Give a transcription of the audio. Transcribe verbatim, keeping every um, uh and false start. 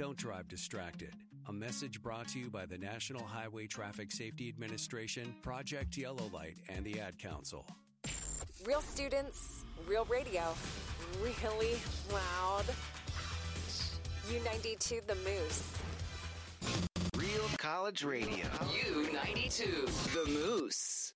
Don't drive distracted. A message brought to you by the National Highway Traffic Safety Administration, Project Yellow Light, and the Ad Council. Real students, real radio, really loud. U ninety-two The Moose. Real college radio. U ninety-two The Moose.